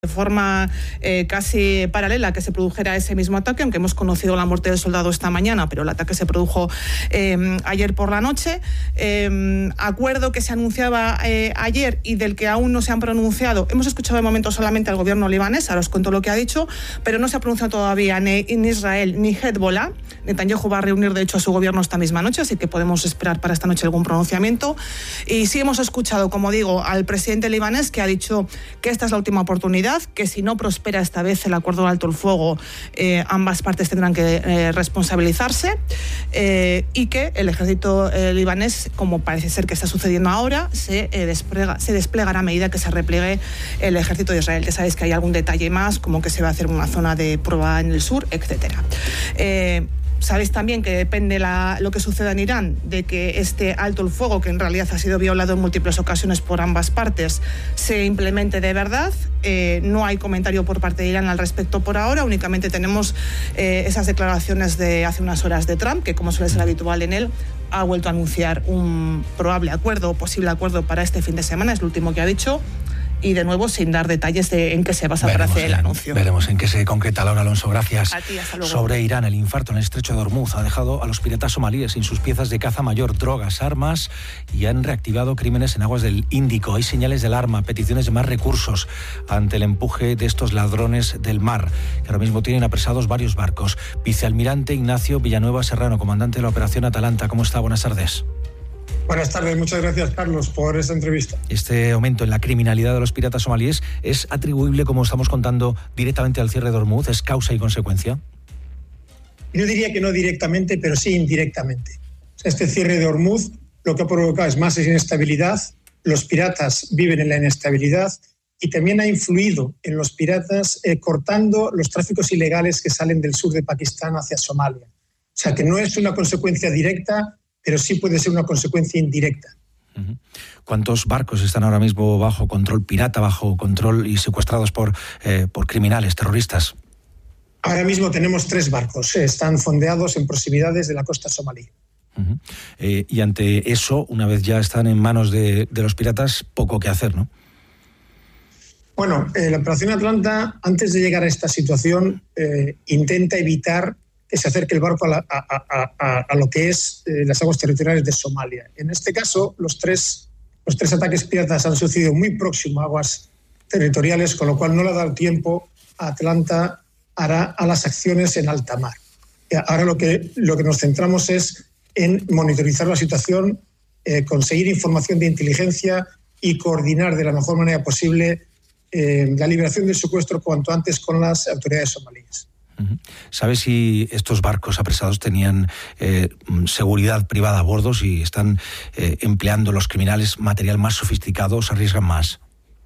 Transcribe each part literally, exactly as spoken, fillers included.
forma eh, casi paralela a que se produjera ese mismo ataque, aunque hemos conocido la muerte del soldado esta mañana, pero el ataque se produjo eh, ayer por la noche. Eh, acuerdo que se anunciaba eh, ayer y del que aún no se han pronunciado. Hemos escuchado de momento solamente al gobierno libanés, ahora os cuento lo que ha dicho, pero no se ha pronunciado todavía ni en Israel ni Hezbollah. Netanyahu va a reunir de hecho a su gobierno esta misma noche, así que podemos esperar para esta noche algún pronunciamiento. Y sí hemos escuchado, como digo, al presidente libanés, que ha dicho que esta es la última oportunidad, que si no prospera esta vez el acuerdo de alto el fuego, eh, ambas partes tendrán que eh, responsabilizarse, eh, y que el ejército eh, libanés, como parece ser que está sucediendo ahora, se, eh, despliega, se desplegará a medida que se repliegue el ejército de Israel. Ya sabéis que hay algún detalle más, como que se va a hacer una zona de prueba en el sur, etcétera. Eh, Sabéis también que depende la, lo que suceda en Irán de que este alto el fuego, que en realidad ha sido violado en múltiples ocasiones por ambas partes, se implemente de verdad. Eh, no hay comentario por parte de Irán al respecto por ahora, únicamente tenemos eh, esas declaraciones de hace unas horas de Trump, que como suele ser habitual en él, ha vuelto a anunciar un probable acuerdo o posible acuerdo para este fin de semana, es lo último que ha dicho. Y de nuevo sin dar detalles de en qué se basa para hacer el anuncio. Veremos en qué se concreta. Laura Alonso, gracias. A ti, hasta luego. Sobre Irán, el infarto en el estrecho de Hormuz ha dejado a los piratas somalíes sin sus piezas de caza mayor, drogas, armas, y han reactivado crímenes en aguas del Índico. Hay señales de alarma, peticiones de más recursos ante el empuje de estos ladrones del mar, que ahora mismo tienen apresados varios barcos. Vicealmirante Ignacio Villanueva Serrano, comandante de la Operación Atalanta. ¿Cómo está? Buenas tardes. Buenas tardes, muchas gracias, Carlos, por esta entrevista. Este aumento en la criminalidad de los piratas somalíes es atribuible, como estamos contando, directamente al cierre de Hormuz. ¿Es causa y consecuencia? Yo diría que no directamente, pero sí indirectamente. Este cierre de Hormuz lo que ha provocado es más inestabilidad. Los piratas viven en la inestabilidad y también ha influido en los piratas eh, cortando los tráficos ilegales que salen del sur de Pakistán hacia Somalia. O sea que no es una consecuencia directa, pero sí puede ser una consecuencia indirecta. ¿Cuántos barcos están ahora mismo bajo control pirata, bajo control y secuestrados por, eh, por criminales, terroristas? Ahora mismo tenemos tres barcos, eh, están fondeados en proximidades de la costa somalí. Uh-huh. Eh, y ante eso, una vez ya están en manos de, de los piratas, poco que hacer, ¿no? Bueno, eh, la Operación Atalanta, antes de llegar a esta situación, eh, intenta evitar que se acerque el barco a, la, a, a, a, a lo que es eh, las aguas territoriales de Somalia. En este caso, los tres, los tres ataques piratas han sucedido muy próximo a aguas territoriales, con lo cual no le ha dado tiempo a Atalanta hará a las acciones en alta mar. Ahora lo que, lo que nos centramos es en monitorizar la situación, eh, conseguir información de inteligencia y coordinar de la mejor manera posible eh, la liberación del secuestro cuanto antes con las autoridades somalíes. ¿Sabe si estos barcos apresados tenían eh, seguridad privada a bordo, si están eh, empleando los criminales material más sofisticado o se arriesgan más?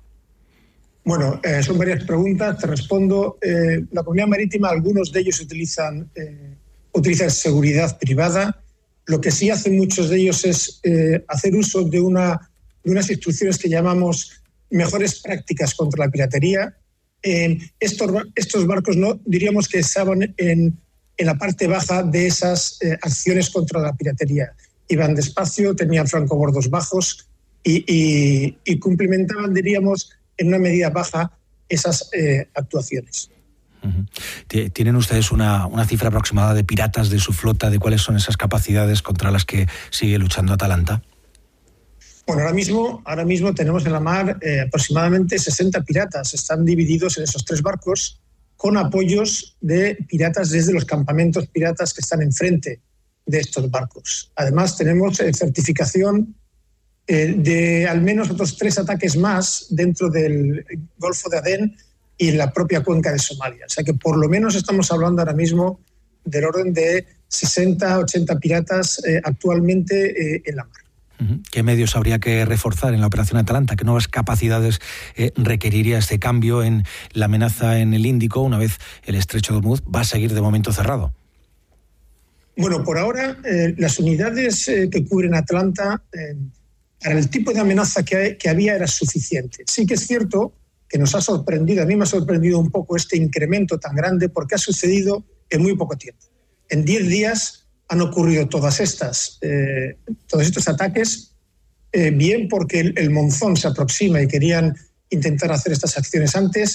Bueno, eh, son varias preguntas, te respondo. Eh, la comunidad marítima, algunos de ellos utilizan, eh, utilizan seguridad privada. Lo que sí hacen muchos de ellos es eh, hacer uso de, una, de unas instrucciones que llamamos mejores prácticas contra la piratería. Eh, estos, estos barcos no diríamos que estaban en, en la parte baja de esas eh, acciones contra la piratería. Iban despacio, tenían francobordos bajos y, y, y cumplimentaban, diríamos, en una medida baja esas eh, actuaciones. Uh-huh. ¿Tienen ustedes una, una cifra aproximada de piratas de su flota, de cuáles son esas capacidades contra las que sigue luchando Atalanta? Bueno, ahora mismo, ahora mismo tenemos en la mar eh, aproximadamente sesenta piratas. Están divididos en esos tres barcos con apoyos de piratas desde los campamentos piratas que están enfrente de estos barcos. Además, tenemos eh, certificación eh, de al menos otros tres ataques más dentro del Golfo de Adén y en la propia cuenca de Somalia. O sea que por lo menos estamos hablando ahora mismo del orden de sesenta, ochenta piratas eh, actualmente eh, en la mar. ¿Qué medios habría que reforzar en la Operación Atalanta? ¿Qué nuevas capacidades eh, requeriría este cambio en la amenaza en el Índico una vez el estrecho de Hormuz va a seguir de momento cerrado? Bueno, por ahora eh, las unidades eh, que cubren Atalanta eh, para el tipo de amenaza que, hay, que había era suficiente. Sí que es cierto que nos ha sorprendido, a mí me ha sorprendido un poco este incremento tan grande porque ha sucedido en muy poco tiempo. En diez días han ocurrido todas estas, eh, todos estos ataques, eh, bien porque el, el monzón se aproxima y querían intentar hacer estas acciones antes,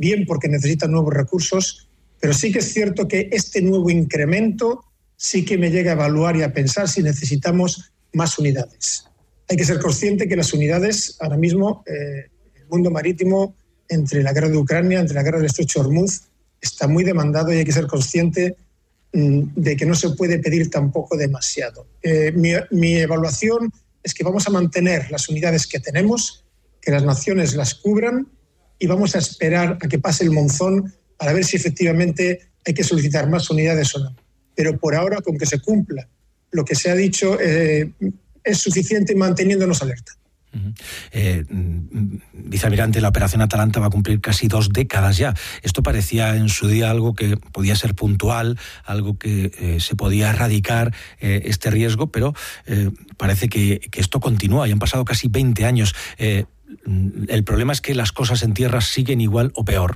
bien porque necesitan nuevos recursos, pero sí que es cierto que este nuevo incremento sí que me llega a evaluar y a pensar si necesitamos más unidades. Hay que ser consciente que las unidades, ahora mismo, eh, el mundo marítimo, entre la guerra de Ucrania, entre la guerra del Estrecho de Hormuz, está muy demandado y hay que ser consciente mmm, de que no se puede pedir tampoco demasiado. Eh, mi, mi evaluación es que vamos a mantener las unidades que tenemos, que las naciones las cubran y vamos a esperar a que pase el monzón para ver si efectivamente hay que solicitar más unidades o no. Pero por ahora, con que se cumpla lo que se ha dicho, eh, es suficiente manteniéndonos alerta. Uh-huh. Eh, vicealmirante, la operación Atalanta va a cumplir casi dos décadas ya. Esto parecía en su día algo que podía ser puntual, algo que eh, se podía erradicar eh, este riesgo, pero eh, parece que, que esto continúa y han pasado casi veinte años. Eh, el problema es que las cosas en tierra siguen igual o peor.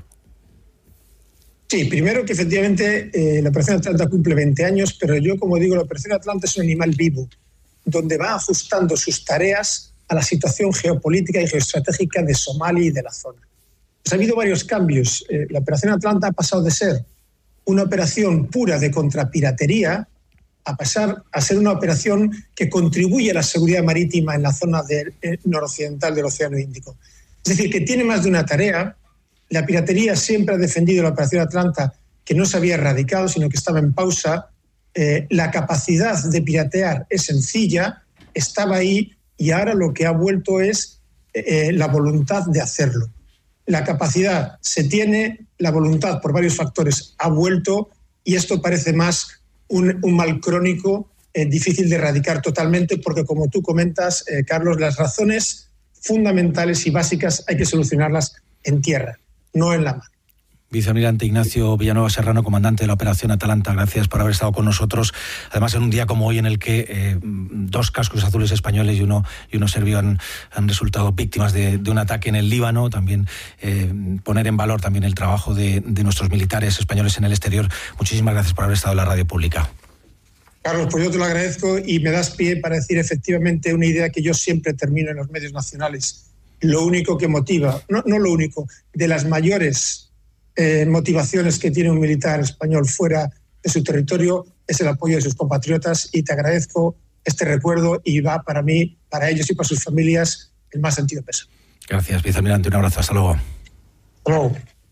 Sí, primero que efectivamente eh, la Operación Atalanta cumple veinte años, pero yo, como digo, la Operación Atalanta es un animal vivo, donde va ajustando sus tareas a la situación geopolítica y geoestratégica de Somalia y de la zona. Pues ha habido varios cambios. Eh, la Operación Atalanta ha pasado de ser una operación pura de contrapiratería a pasar a ser una operación que contribuye a la seguridad marítima en la zona del, eh, noroccidental del Océano Índico. Es decir, que tiene más de una tarea. La piratería siempre ha defendido la Operación Atalanta, que no se había erradicado, sino que estaba en pausa. Eh, la capacidad de piratear es sencilla, estaba ahí, y ahora lo que ha vuelto es eh, la voluntad de hacerlo. La capacidad se tiene, la voluntad por varios factores ha vuelto, y esto parece más un, un mal crónico eh, difícil de erradicar totalmente, porque como tú comentas, eh, Carlos, las razones fundamentales y básicas hay que solucionarlas en tierra, no en la mar. Vicealmirante Ignacio Villanueva Serrano, comandante de la Operación Atalanta, gracias por haber estado con nosotros. Además, en un día como hoy en el que eh, dos cascos azules españoles y uno, y uno serbio han, han resultado víctimas de, de un ataque en el Líbano, también eh, poner en valor también el trabajo de, de nuestros militares españoles en el exterior. Muchísimas gracias por haber estado en la radio pública. Carlos, pues yo te lo agradezco y me das pie para decir efectivamente una idea que yo siempre termino en los medios nacionales. Lo único que motiva, no, no lo único, de las mayores Eh, motivaciones que tiene un militar español fuera de su territorio es el apoyo de sus compatriotas, y te agradezco este recuerdo, y va para mí, para ellos y para sus familias, el más sentido pésame. Gracias, vicealmirante, un abrazo, hasta luego. Hasta luego.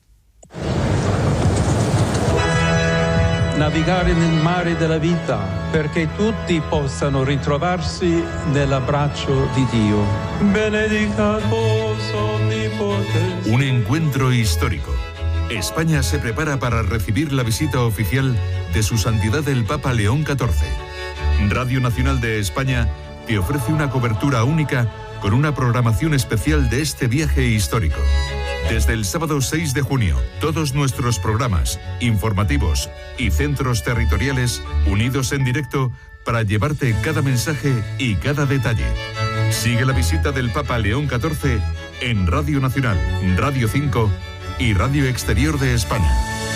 Navigare nel mare della vita perché tutti possano ritrovarsi nell'abbraccio di Dio. Benedicat vos omnipotens. Un encuentro histórico. España se prepara para recibir la visita oficial de Su Santidad el Papa León catorce. Radio Nacional de España te ofrece una cobertura única con una programación especial de este viaje histórico. Desde el sábado seis de junio, todos nuestros programas, informativos y centros territoriales unidos en directo para llevarte cada mensaje y cada detalle. Sigue la visita del Papa León catorce en Radio Nacional, Radio cinco y Radio Exterior de España.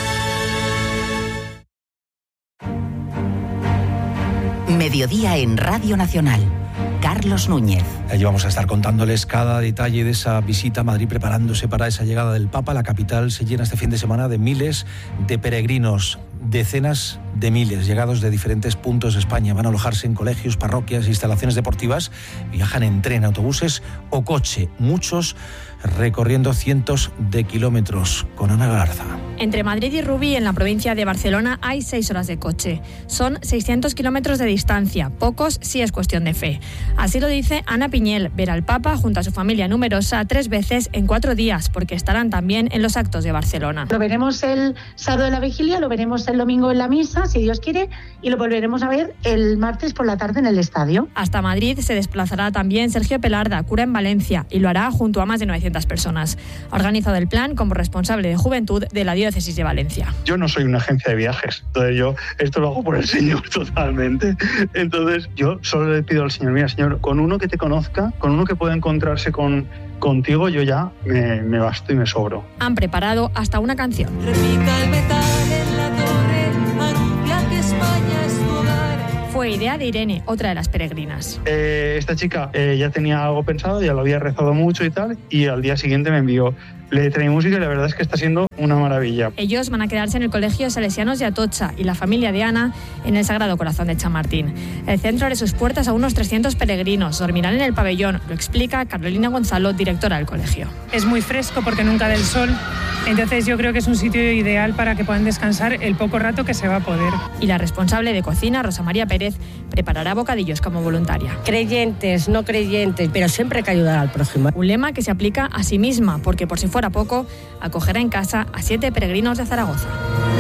Mediodía en Radio Nacional. Carlos Núñez. Allí vamos a estar contándoles cada detalle de esa visita a Madrid, preparándose para esa llegada del Papa. La capital se llena este fin de semana de miles de peregrinos, decenas de miles llegados de diferentes puntos de España. Van a alojarse en colegios, parroquias, instalaciones deportivas, viajan en tren, autobuses o coche, muchos recorriendo cientos de kilómetros. Con Ana Garza. Entre Madrid y Rubí, en la provincia de Barcelona, hay seis horas de coche. Son seiscientos kilómetros de distancia, pocos si es cuestión de fe. Así lo dice Ana Piñel, ver al Papa junto a su familia numerosa tres veces en cuatro días, porque estarán también en los actos de Barcelona. Lo veremos el sábado de la vigilia, lo veremos el domingo en la misa, si Dios quiere, y lo volveremos a ver el martes por la tarde en el estadio. Hasta Madrid se desplazará también Sergio Pelarda, cura en Valencia, y lo hará junto a más de novecientas personas. Ha organizado el plan como responsable de juventud de la diócesis de Valencia. Yo no soy una agencia de viajes, entonces yo esto lo hago por el Señor totalmente. Entonces yo solo le pido al Señor, mira Señor, con uno que te conozca, con uno que pueda encontrarse con contigo, yo ya me, me basto y me sobro. Han preparado hasta una canción. Repica el metal en la torre, anuncia que España es tu hogar. Fue idea de Irene, otra de las peregrinas. Eh, esta chica eh, ya tenía algo pensado, ya lo había rezado mucho y tal, y al día siguiente me envió letra y música y la verdad es que está siendo una maravilla. Ellos van a quedarse en el Colegio Salesianos de Atocha y la familia de Ana en el Sagrado Corazón de Chamartín. El centro abre sus puertas a unos trescientos peregrinos. Dormirán en el pabellón, lo explica Carolina Gonzalo, directora del colegio. Es muy fresco porque nunca da el sol, entonces yo creo que es un sitio ideal para que puedan descansar el poco rato que se va a poder. Y la responsable de cocina, Rosa María Pérez, preparará bocadillos como voluntaria. Creyentes, no creyentes, pero siempre hay que ayudar al prójimo. Un lema que se aplica a sí misma, porque por si fuera poco, acogerá en casa a siete peregrinos de Zaragoza.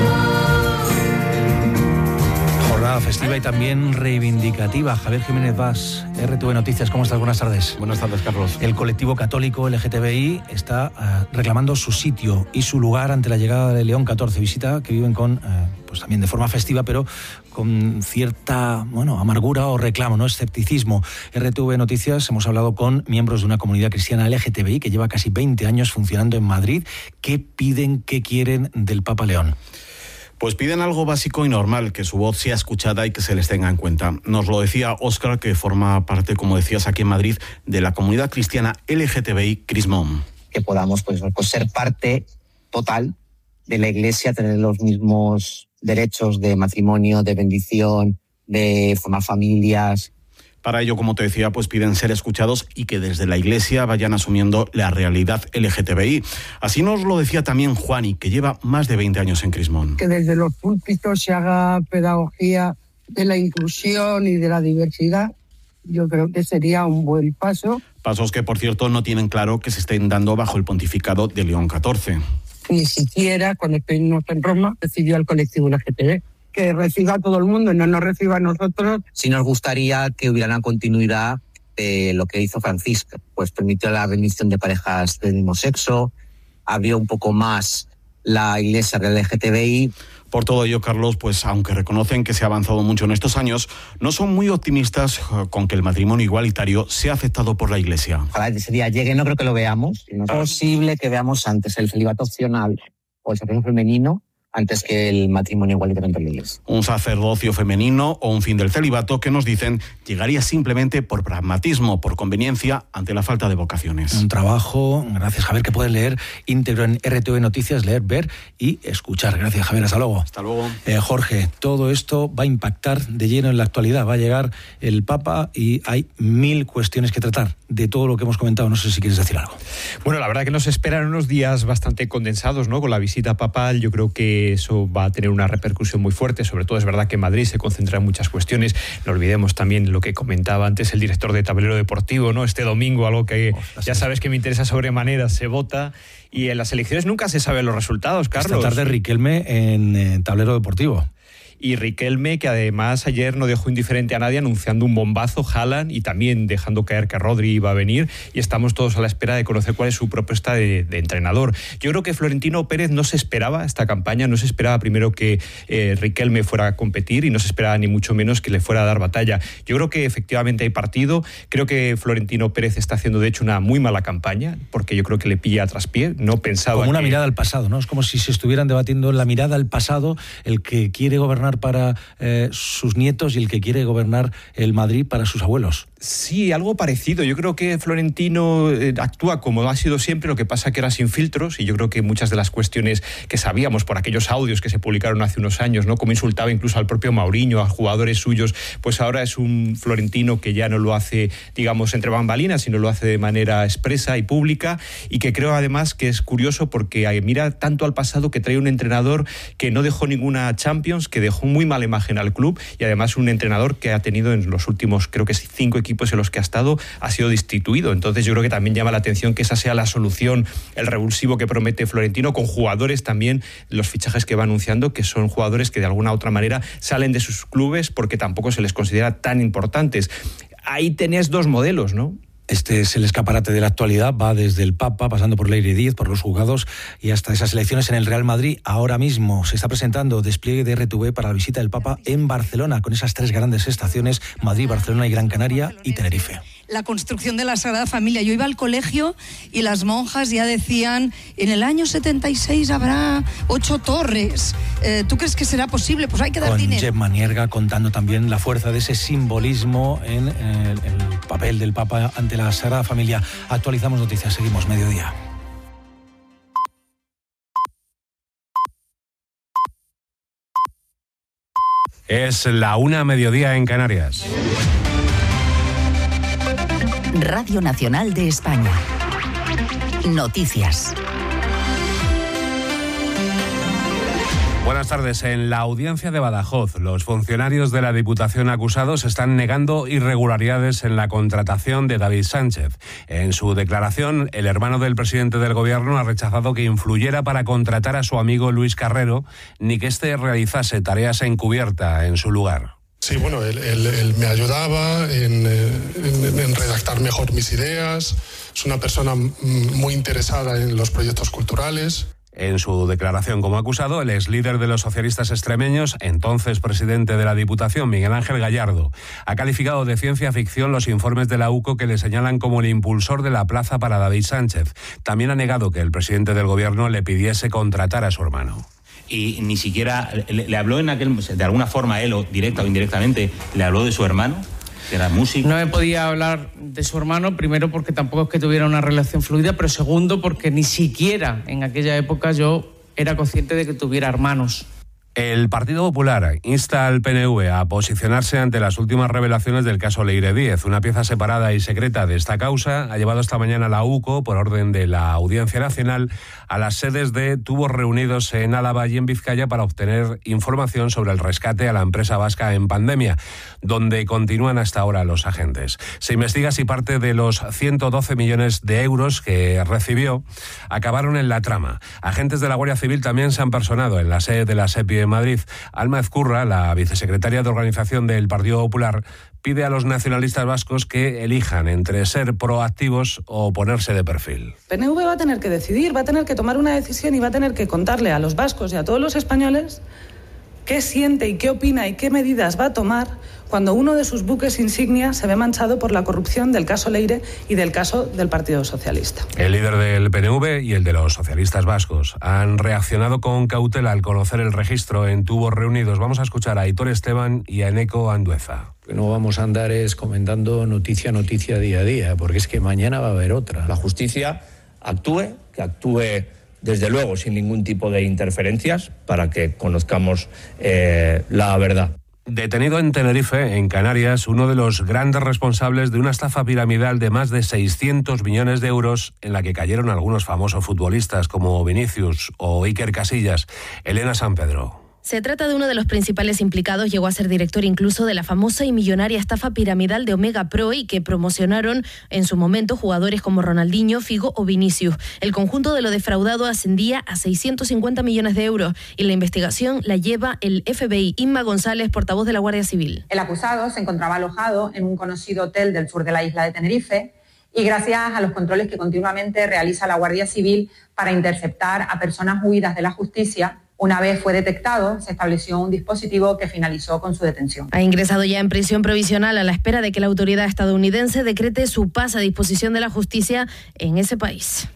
Jornada festiva y también reivindicativa. Javier Jiménez Vaz, R T V Noticias, ¿cómo estás? Buenas tardes. Buenas tardes, Carlos. El colectivo católico L G T B I está uh, reclamando su sitio y su lugar ante la llegada de León catorce, visita que viven con, uh, pues también de forma festiva, pero con cierta, bueno, amargura o reclamo, ¿no? Escepticismo. R T V Noticias hemos hablado con miembros de una comunidad cristiana L G T B I que lleva casi veinte años funcionando en Madrid. ¿Qué piden, qué quieren del Papa León? Pues piden algo básico y normal, que su voz sea escuchada y que se les tenga en cuenta. Nos lo decía Óscar, que forma parte, como decías, aquí en Madrid, de la comunidad cristiana L G T B I Crismón. Que podamos pues, pues ser parte total de la Iglesia, tener los mismos derechos de matrimonio, de bendición, de formar familias. Para ello, como te decía, pues piden ser escuchados y que desde la Iglesia vayan asumiendo la realidad L G T B I. Así nos lo decía también Juani, que lleva más de veinte años en Crismón. Que desde los púlpitos se haga pedagogía de la inclusión y de la diversidad. Yo creo que sería un buen paso. Pasos que, por cierto, no tienen claro que se estén dando bajo el pontificado de León catorce. Ni siquiera cuando estuvimos en Roma recibió al colectivo L G T B I. Que reciba a todo el mundo y no nos reciba a nosotros. Sí nos gustaría que hubiera una continuidad de lo que hizo Francisco, pues permitió la bendición de parejas del mismo sexo, abrió un poco más la iglesia del L G T B I. Por todo ello, Carlos, pues aunque reconocen que se ha avanzado mucho en estos años, no son muy optimistas con que el matrimonio igualitario sea aceptado por la Iglesia. Ojalá ese día llegue, no creo que lo veamos. No es posible que veamos antes el celibato opcional o el sacerdocio femenino antes que el matrimonio igualitario entre la Iglesia. Un sacerdocio femenino o un fin del celibato que nos dicen llegaría simplemente por pragmatismo, por conveniencia, ante la falta de vocaciones. Un trabajo, gracias Javier, que puedes leer íntegro en R T V Noticias, leer, ver y escuchar. Gracias Javier, hasta luego. Hasta luego. Eh, Jorge, todo esto va a impactar de lleno en la actualidad. Va a llegar el Papa y hay mil cuestiones que tratar de todo lo que hemos comentado. No sé si quieres decir algo. Bueno, la verdad que nos esperan unos días bastante condensados, ¿no? Con la visita papal, yo creo que eso va a tener una repercusión muy fuerte. Sobre todo es verdad que en Madrid se concentran muchas cuestiones. No olvidemos también lo que comentaba antes el director de Tablero Deportivo, ¿no? Este domingo, algo que oh, ya sabes que me interesa sobremanera, se vota y en las elecciones nunca se saben los resultados, Carlos. Esta tarde Riquelme en eh, Tablero Deportivo. Y Riquelme, que además ayer no dejó indiferente a nadie anunciando un bombazo, Haaland, y también dejando caer que Rodri iba a venir, y estamos todos a la espera de conocer cuál es su propuesta de, de entrenador. Yo creo que Florentino Pérez no se esperaba esta campaña, no se esperaba primero que eh, Riquelme fuera a competir y no se esperaba ni mucho menos que le fuera a dar batalla. Yo creo que efectivamente hay partido, creo que Florentino Pérez está haciendo de hecho una muy mala campaña, porque yo creo que le pilla a traspié, no pensaba Como una que... mirada al pasado, ¿no? Es como si se estuvieran debatiendo la mirada al pasado, el que quiere gobernar para eh, sus nietos y el que quiere gobernar el Madrid para sus abuelos. Sí, algo parecido. Yo creo que Florentino eh, actúa como ha sido siempre, lo que pasa que era sin filtros, y yo creo que muchas de las cuestiones que sabíamos por aquellos audios que se publicaron hace unos años, ¿no? Como insultaba incluso al propio Mourinho, a jugadores suyos, pues ahora es un Florentino que ya no lo hace, digamos, entre bambalinas, sino lo hace de manera expresa y pública, y que creo además que es curioso porque mira tanto al pasado, que trae un entrenador que no dejó ninguna Champions, que dejó muy mala imagen al club, y además un entrenador que ha tenido en los últimos, creo que cinco equipos equipos en los que ha estado, ha sido destituido. Entonces yo creo que también llama la atención que esa sea la solución, el revulsivo que promete Florentino, con jugadores también, los fichajes que va anunciando, que son jugadores que de alguna u otra manera salen de sus clubes porque tampoco se les considera tan importantes. Ahí tenés dos modelos, ¿no? Este es el escaparate de la actualidad, va desde el Papa, pasando por Leire Díez, por los juzgados y hasta esas elecciones en el Real Madrid. Ahora mismo se está presentando despliegue de R T V para la visita del Papa en Barcelona, con esas tres grandes estaciones, Madrid, Barcelona y Gran Canaria y Tenerife. La construcción de la Sagrada Familia. Yo iba al colegio y las monjas ya decían, en el año setenta y seis habrá ocho torres. Eh, ¿Tú crees que será posible? Pues hay que dar Con dinero. Jep Manierga contando también la fuerza de ese simbolismo en el, el papel del Papa ante la Sagrada Familia. Actualizamos noticias, seguimos mediodía. Es la una, mediodía en Canarias. Radio Nacional de España. Noticias. Buenas tardes. En la audiencia de Badajoz, los funcionarios de la Diputación acusados están negando irregularidades en la contratación de David Sánchez. En su declaración, el hermano del presidente del Gobierno ha rechazado que influyera para contratar a su amigo Luis Carrero, ni que éste realizase tareas encubierta en su lugar. Sí, bueno, él, él, él me ayudaba en, en, en redactar mejor mis ideas. Es una persona muy interesada en los proyectos culturales. En su declaración como acusado, el ex líder de los socialistas extremeños, entonces presidente de la Diputación, Miguel Ángel Gallardo, ha calificado de ciencia ficción los informes de la U C O que le señalan como el impulsor de la plaza para David Sánchez. También ha negado que el presidente del Gobierno le pidiese contratar a su hermano. Y ni siquiera le, le habló en aquel, de alguna forma él, o directa o indirectamente, le habló de su hermano, que era músico. No me podía hablar de su hermano, primero porque tampoco es que tuviera una relación fluida, pero segundo porque ni siquiera en aquella época yo era consciente de que tuviera hermanos. El Partido Popular insta al P N V a posicionarse ante las últimas revelaciones del caso Leire Díez. Una pieza separada y secreta de esta causa ha llevado esta mañana la U C O, por orden de la Audiencia Nacional, a las sedes de tubos reunidos en Álava y en Vizcaya para obtener información sobre el rescate a la empresa vasca en pandemia, donde continúan hasta ahora los agentes. Se investiga si parte de los ciento doce millones de euros que recibió acabaron en la trama. Agentes de la Guardia Civil también se han personado en la sede de la SEPI en Madrid. Alma Ezcurra, la vicesecretaria de Organización del Partido Popular, pide a los nacionalistas vascos que elijan entre ser proactivos o ponerse de perfil. P N V va a tener que decidir, va a tener que tomar una decisión y va a tener que contarle a los vascos y a todos los españoles qué siente y qué opina y qué medidas va a tomar cuando uno de sus buques insignia se ve manchado por la corrupción del caso Leire y del caso del Partido Socialista. El líder del P N V y el de los socialistas vascos han reaccionado con cautela al conocer el registro en tubos reunidos. Vamos a escuchar a Aitor Esteban y a Eneco Andueza. No vamos a andar es comentando noticia a noticia día a día, porque es que mañana va a haber otra. La justicia actúe, que actúe desde luego sin ningún tipo de interferencias para que conozcamos eh, la verdad. Detenido en Tenerife, en Canarias, uno de los grandes responsables de una estafa piramidal de más de seiscientos millones de euros en la que cayeron algunos famosos futbolistas como Vinicius o Iker Casillas. Elena San Pedro. Se trata de uno de los principales implicados, llegó a ser director incluso de la famosa y millonaria estafa piramidal de Omega Pro y que promocionaron en su momento jugadores como Ronaldinho, Figo o Vinicius. El conjunto de lo defraudado ascendía a seiscientos cincuenta millones de euros y la investigación la lleva el F B I. Inma González, portavoz de la Guardia Civil. El acusado se encontraba alojado en un conocido hotel del sur de la isla de Tenerife y gracias a los controles que continuamente realiza la Guardia Civil para interceptar a personas huidas de la justicia, una vez fue detectado, se estableció un dispositivo que finalizó con su detención. Ha ingresado ya en prisión provisional a la espera de que la autoridad estadounidense decrete su paz a disposición de la justicia en ese país.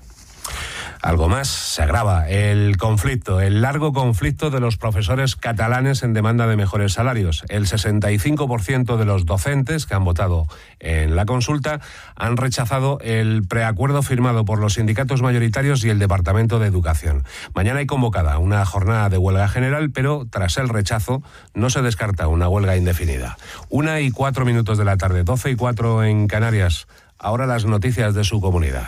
Algo más, se agrava el conflicto, el largo conflicto de los profesores catalanes en demanda de mejores salarios. El sesenta y cinco por ciento de los docentes que han votado en la consulta han rechazado el preacuerdo firmado por los sindicatos mayoritarios y el Departamento de Educación. Mañana hay convocada una jornada de huelga general, pero tras el rechazo no se descarta una huelga indefinida. Una y cuatro minutos de la tarde, doce y cuatro en Canarias. Ahora las noticias de su comunidad.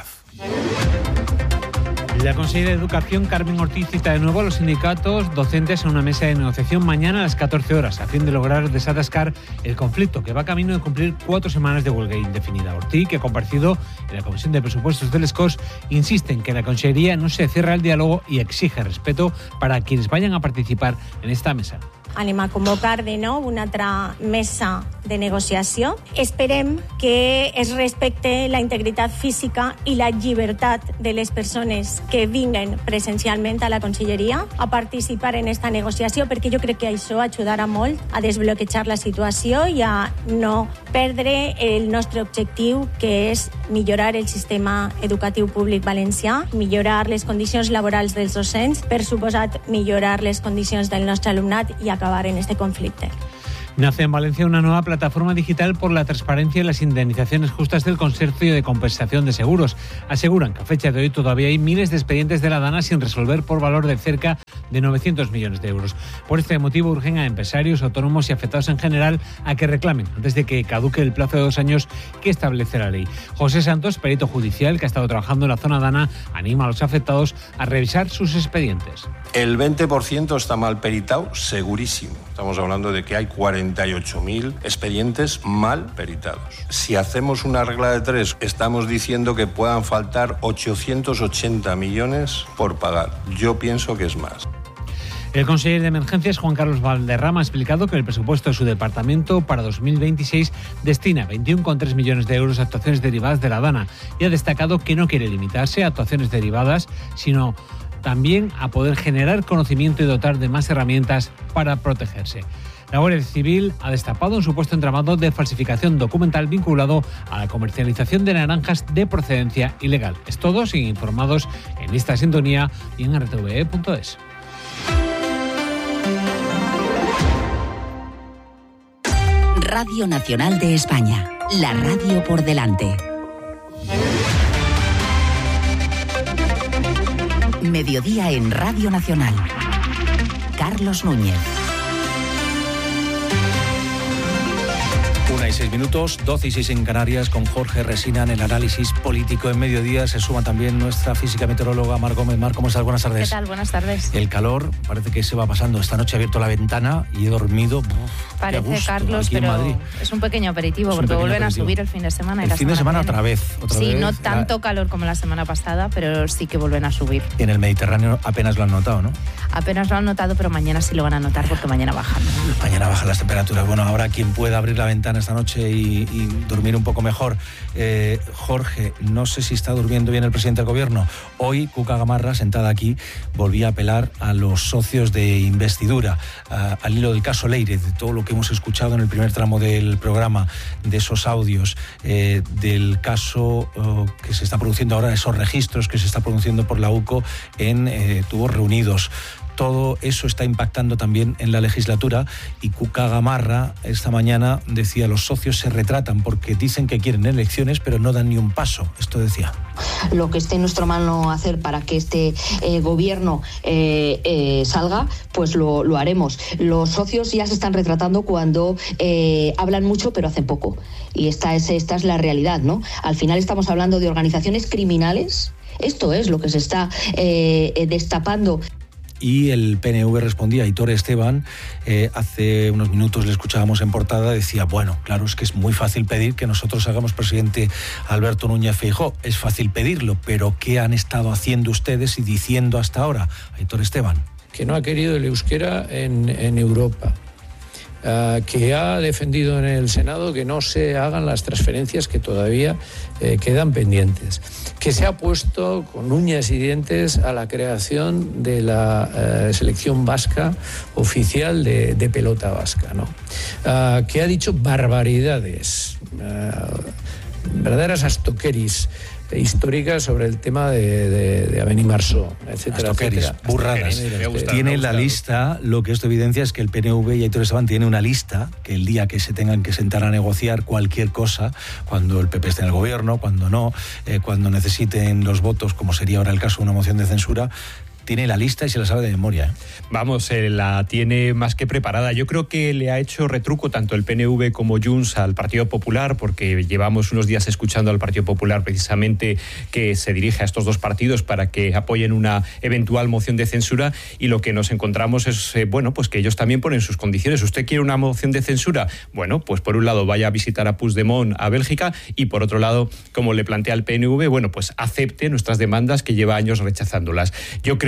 La consejera de Educación, Carmen Ortiz, cita de nuevo a los sindicatos docentes en una mesa de negociación mañana a las catorce horas, a fin de lograr desatascar el conflicto, que va camino de cumplir cuatro semanas de huelga indefinida. Ortiz, que ha comparecido en la Comisión de Presupuestos del S C O S, insiste en que la Consellería no se cierra al diálogo y exige respeto para quienes vayan a participar en esta mesa. anem a convocar de nou una altra mesa de negociació. Esperem que es respecte la integritat física i la llibertat de les persones que vinguen presencialment a la Conselleria a participar en esta negociació, perquè jo crec que això ajudarà molt a desbloquejar la situació i a no perdre el nostre objectiu, que és millorar el sistema educatiu públic valencià, millorar les condicions laborals dels docents, per suposat millorar les condicions del nostre alumnat i acabar en este conflicte. Nace en Valencia una nueva plataforma digital por la transparencia y las indemnizaciones justas del Consorcio de Compensación de Seguros. Aseguran que a fecha de hoy todavía hay miles de expedientes de la DANA sin resolver por valor de cerca de novecientos millones de euros. Por este motivo urgen a empresarios, autónomos y afectados en general a que reclamen antes de que caduque el plazo de dos años que establece la ley. José Santos, perito judicial que ha estado trabajando en la zona DANA, anima a los afectados a revisar sus expedientes. El veinte por ciento está mal peritado, segurísimo. Estamos hablando de que hay cuarenta y ocho mil expedientes mal peritados. Si hacemos una regla de tres, estamos diciendo que puedan faltar ochocientos ochenta millones por pagar. Yo pienso que es más. El consejero de Emergencias, Juan Carlos Valderrama, ha explicado que el presupuesto de su departamento para dos mil veintiséis destina veintiuno coma tres millones de euros a actuaciones derivadas de la DANA y ha destacado que no quiere limitarse a actuaciones derivadas, sino también a poder generar conocimiento y dotar de más herramientas para protegerse. La Guardia Civil ha destapado un supuesto entramado de falsificación documental vinculado a la comercialización de naranjas de procedencia ilegal. Es todo, siguen informados en esta sintonía y en r t v e punto es. Radio Nacional de España, la radio por delante. Mediodía en Radio Nacional. Carlos Núñez. Una y seis minutos, doce y seis en Canarias, con Jorge Resina en el análisis político. En Mediodía se suma también nuestra física meteoróloga Mar Gómez. Mar, ¿cómo estás? Buenas tardes. ¿Qué tal? Buenas tardes. El calor parece que se va pasando. Esta noche he abierto la ventana y he dormido. Uf, parece, gusto, Carlos, pero es un pequeño aperitivo es porque pequeño vuelven aperitivo. a subir el fin de semana. Y el la fin de semana viene. otra vez. Otra sí, vez, no tanto la... calor como la semana pasada, pero sí que vuelven a subir. En el Mediterráneo apenas lo han notado, ¿no? Apenas lo han notado, pero mañana sí lo van a notar porque mañana bajan. Mañana bajan las temperaturas. Bueno, ahora quien pueda abrir la ventana esta noche y, y dormir un poco mejor. Eh, Jorge, no sé si está durmiendo bien el presidente del gobierno. Hoy, Cuca Gamarra, sentada aquí, volvía a apelar a los socios de investidura, a, al hilo del caso Leire, de todo lo que hemos escuchado en el primer tramo del programa, de esos audios, eh, del caso oh, que se está produciendo ahora, esos registros que se está produciendo por la U C O en eh, tubos reunidos. Todo eso está impactando también en la legislatura y Cuca Gamarra esta mañana decía: los socios se retratan porque dicen que quieren elecciones pero no dan ni un paso. Esto decía. Lo que esté en nuestra mano hacer para que este eh, gobierno eh, eh, salga, pues lo, lo haremos. Los socios ya se están retratando cuando eh, hablan mucho pero hacen poco. Y esta es, esta es la realidad, ¿no? Al final estamos hablando de organizaciones criminales. Esto es lo que se está eh, destapando. Y el P N V respondía, Aitor Esteban, eh, hace unos minutos le escuchábamos en portada, decía, bueno, claro, es que es muy fácil pedir que nosotros hagamos presidente a Alberto Núñez Feijóo, es fácil pedirlo, pero ¿qué han estado haciendo ustedes y diciendo hasta ahora, Aitor Esteban? Que no ha querido el euskera en, en Europa. Uh, que ha defendido en el Senado que no se hagan las transferencias que todavía eh, quedan pendientes, que se ha puesto con uñas y dientes a la creación de la uh, selección vasca oficial de, de pelota vasca, ¿no? Uh, que ha dicho barbaridades, uh, verdaderas astoqueris históricas sobre el tema de, de, de Avenida Marceau, etcétera, Astoqueris, etcétera. burradas. Astoqueris, tiene la lista, lo que esto evidencia es que el P N V y Aitor Esteban tiene una lista que el día que se tengan que sentar a negociar cualquier cosa, cuando el P P esté en el gobierno, cuando no, eh, cuando necesiten los votos, como sería ahora el caso de una moción de censura, tiene la lista y se la sabe de memoria, ¿eh? Vamos, eh, la tiene más que preparada. Yo creo que le ha hecho retruco tanto el P N V como Junts al Partido Popular, porque llevamos unos días escuchando al Partido Popular precisamente que se dirige a estos dos partidos para que apoyen una eventual moción de censura, y lo que nos encontramos es, eh, bueno, pues que ellos también ponen sus condiciones. ¿Usted quiere una moción de censura? Bueno, pues por un lado vaya a visitar a Puigdemont a Bélgica, y por otro lado, como le plantea el P N V, bueno, pues acepte nuestras demandas que lleva años rechazándolas. Yo creo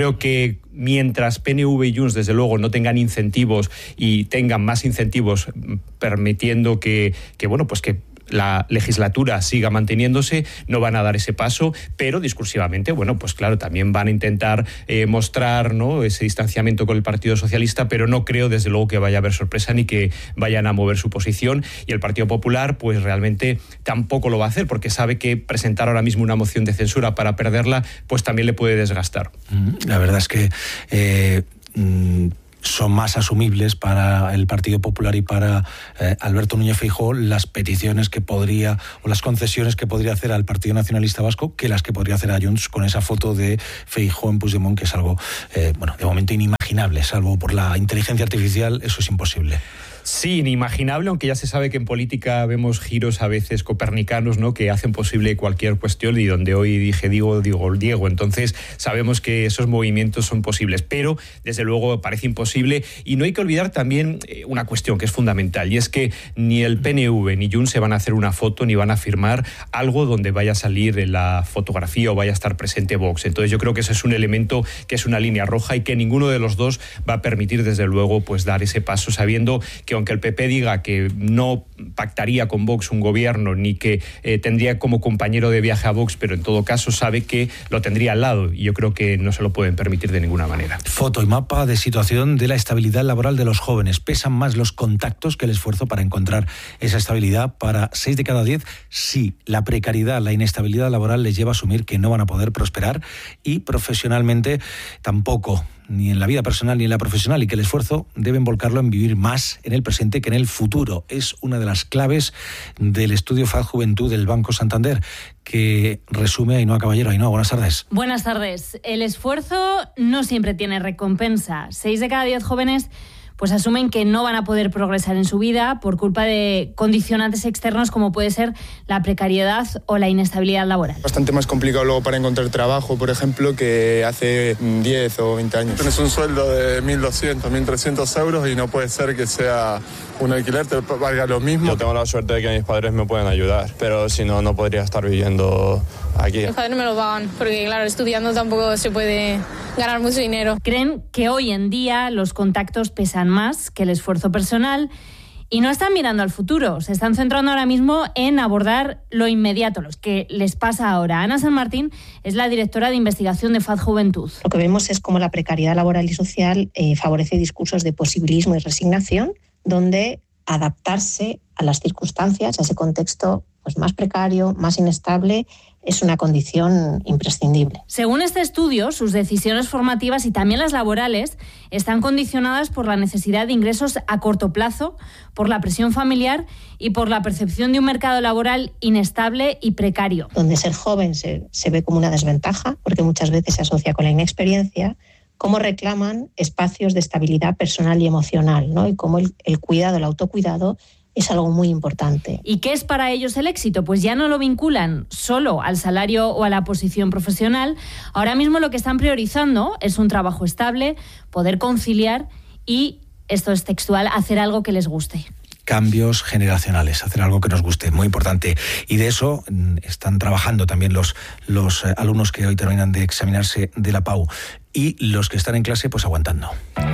creo que mientras P N V y Junts, desde luego, no tengan incentivos y tengan más incentivos permitiendo que, que bueno, pues que la legislatura siga manteniéndose, no van a dar ese paso, pero discursivamente, bueno, pues claro, también van a intentar eh, mostrar, ¿no?, ese distanciamiento con el Partido Socialista, pero no creo, desde luego, que vaya a haber sorpresa ni que vayan a mover su posición. Y el Partido Popular, pues realmente tampoco lo va a hacer, porque sabe que presentar ahora mismo una moción de censura para perderla, pues también le puede desgastar. La verdad es que eh, mm, son más asumibles para el Partido Popular y para eh, Alberto Núñez Feijóo las peticiones que podría, o las concesiones que podría hacer al Partido Nacionalista Vasco, que las que podría hacer a Junts con esa foto de Feijóo en Puigdemont, que es algo, eh, bueno, de momento inimaginable, salvo por la inteligencia artificial, eso es imposible. Sí, inimaginable, aunque ya se sabe que en política vemos giros a veces copernicanos, ¿no?, que hacen posible cualquier cuestión, y donde hoy dije digo, digo Diego. Entonces sabemos que esos movimientos son posibles, pero desde luego parece imposible. Y no hay que olvidar también una cuestión que es fundamental, y es que ni el P N V ni Junts se van a hacer una foto ni van a firmar algo donde vaya a salir en la fotografía o vaya a estar presente Vox. Entonces yo creo que ese es un elemento que es una línea roja y que ninguno de los dos va a permitir, desde luego, pues dar ese paso, sabiendo que aunque el P P diga que no pactaría con Vox un gobierno ni que eh, tendría como compañero de viaje a Vox, pero en todo caso sabe que lo tendría al lado, y yo creo que no se lo pueden permitir de ninguna manera. Foto y mapa de situación de la estabilidad laboral de los jóvenes. Pesan más los contactos que el esfuerzo para encontrar esa estabilidad. Para seis de cada diez, sí, la precariedad, la inestabilidad laboral les lleva a asumir que no van a poder prosperar, y profesionalmente tampoco, ni en la vida personal ni en la profesional, y que el esfuerzo deben volcarlo en vivir más en el presente que en el futuro. Es una de las claves del estudio F A D Juventud del Banco Santander, que resume Ainhoa Caballero. Ainhoa, buenas tardes. Buenas tardes. El esfuerzo no siempre tiene recompensa. Seis de cada diez jóvenes pues asumen que no van a poder progresar en su vida por culpa de condicionantes externos como puede ser la precariedad o la inestabilidad laboral. Bastante más complicado luego para encontrar trabajo, por ejemplo, que hace diez o veinte años. Tienes un sueldo de mil doscientos, mil trescientos euros y no puede ser que sea un alquiler te valga lo mismo. Yo tengo la suerte de que mis padres me pueden ayudar, pero si no, no podría estar viviendo aquí. Mis padres me lo pagan, porque claro, estudiando tampoco se puede ganar mucho dinero. Creen que hoy en día los contactos pesan más que el esfuerzo personal y no están mirando al futuro, se están centrando ahora mismo en abordar lo inmediato, lo que les pasa ahora. Ana San Martín es la directora de investigación de F A D Juventud. Lo que vemos es cómo la precariedad laboral y social eh, favorece discursos de posibilismo y resignación, donde adaptarse a las circunstancias, a ese contexto pues más precario, más inestable, es una condición imprescindible. Según este estudio, sus decisiones formativas y también las laborales están condicionadas por la necesidad de ingresos a corto plazo, por la presión familiar y por la percepción de un mercado laboral inestable y precario. Donde ser joven se, se ve como una desventaja, porque muchas veces se asocia con la inexperiencia, cómo reclaman espacios de estabilidad personal y emocional, ¿no? Y cómo el, el cuidado, el autocuidado es algo muy importante. ¿Y qué es para ellos el éxito? Pues ya no lo vinculan solo al salario o a la posición profesional. Ahora mismo lo que están priorizando es un trabajo estable, poder conciliar y, esto es textual, hacer algo que les guste. Cambios generacionales, hacer algo que nos guste, muy importante. Y de eso están trabajando también los, los alumnos que hoy terminan de examinarse de la P A U y los que están en clase pues aguantando.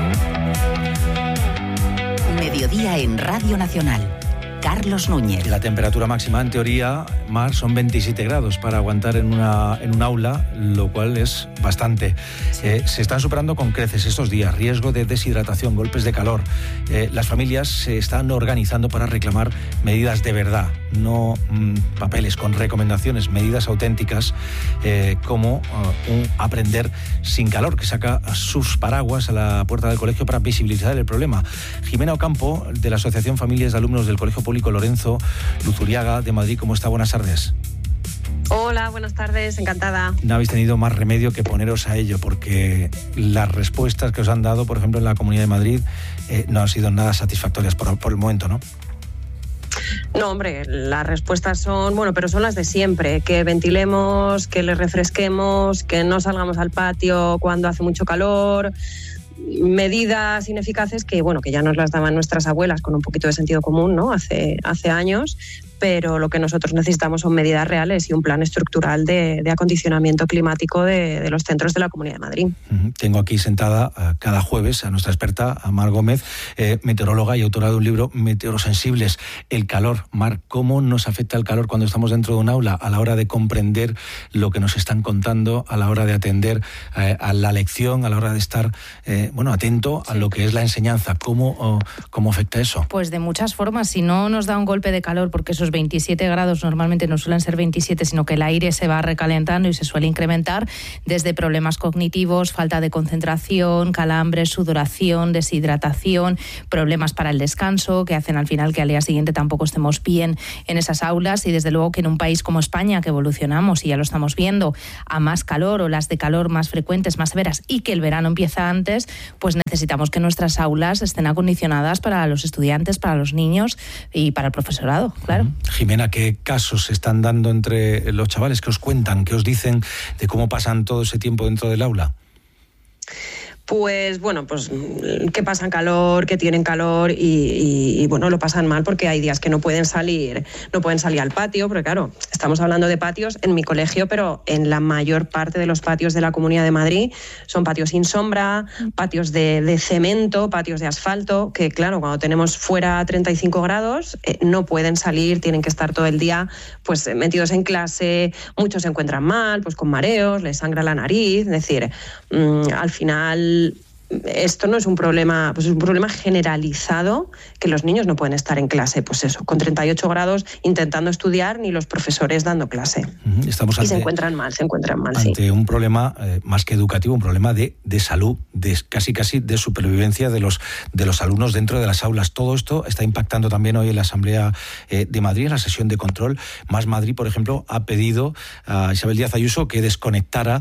Mediodía en Radio Nacional. Carlos Núñez. La temperatura máxima, en teoría, Mar, son veintisiete grados para aguantar en una en un aula, lo cual es bastante. Eh, se están superando con creces estos días, riesgo de deshidratación, golpes de calor. Eh, las familias se están organizando para reclamar medidas de verdad, no mmm, papeles con recomendaciones, medidas auténticas, eh, como uh, un aprender sin calor, que saca sus paraguas a la puerta del colegio para visibilizar el problema. Jimena Ocampo, de la Asociación Familias de Alumnos del Colegio Público Lorenzo Luzuriaga de Madrid. ¿Cómo está? Buenas tardes. Hola, buenas tardes, encantada. No habéis tenido más remedio que poneros a ello, porque las respuestas que os han dado, por ejemplo, en la Comunidad de Madrid, eh, no han sido nada satisfactorias por, por el momento, ¿no? No, hombre, las respuestas son, bueno, pero son las de siempre, que ventilemos, que le refresquemos, que no salgamos al patio cuando hace mucho calor, medidas ineficaces que, bueno, que ya nos las daban nuestras abuelas con un poquito de sentido común, ¿no? Hace, hace años, pero lo que nosotros necesitamos son medidas reales y un plan estructural de, de acondicionamiento climático de, de los centros de la Comunidad de Madrid. Tengo aquí sentada uh, cada jueves a nuestra experta, a Mar Gómez, eh, meteoróloga y autora de un libro, Meteorosensibles. El calor. Mar, ¿cómo nos afecta el calor cuando estamos dentro de un aula a la hora de comprender lo que nos están contando, a la hora de atender eh, a la lección, a la hora de estar eh, bueno, atento a lo que es la enseñanza? ¿Cómo, oh, ¿Cómo afecta eso? Pues de muchas formas. Si no nos da un golpe de calor, porque esos veintisiete grados normalmente no suelen ser veintisiete, sino que el aire se va recalentando y se suele incrementar, desde problemas cognitivos, falta de concentración, calambres, sudoración, deshidratación, problemas para el descanso, que hacen al final que al día siguiente tampoco estemos bien en esas aulas, y desde luego que en un país como España, que evolucionamos y ya lo estamos viendo, a más calor, olas de calor más frecuentes, más severas, y que el verano empieza antes, pues necesitamos que nuestras aulas estén acondicionadas para los estudiantes, para los niños y para el profesorado, claro. Jimena, ¿qué casos se están dando entre los chavales? ¿Qué os cuentan? ¿Qué os dicen de cómo pasan todo ese tiempo dentro del aula? Pues bueno, pues que pasan calor, que tienen calor y, y, y bueno, lo pasan mal porque hay días que no pueden salir, no pueden salir al patio, porque claro, estamos hablando de patios en mi colegio, pero en la mayor parte de los patios de la Comunidad de Madrid son patios sin sombra, patios de, de cemento, patios de asfalto, que claro, cuando tenemos fuera treinta y cinco grados eh, no pueden salir, tienen que estar todo el día pues metidos en clase, muchos se encuentran mal, pues con mareos, les sangra la nariz, es decir, mmm, al final esto no es un problema, pues es un problema generalizado, que los niños no pueden estar en clase, pues eso, con treinta y ocho grados intentando estudiar, ni los profesores dando clase. Estamos ante, y se encuentran mal, se encuentran mal, ante sí. un problema eh, más que educativo, un problema de, de salud, de casi casi de supervivencia de los, de los alumnos dentro de las aulas. Todo esto está impactando también hoy en la Asamblea eh, de Madrid, en la sesión de control. Más Madrid, por ejemplo, ha pedido a Isabel Díaz Ayuso que desconectara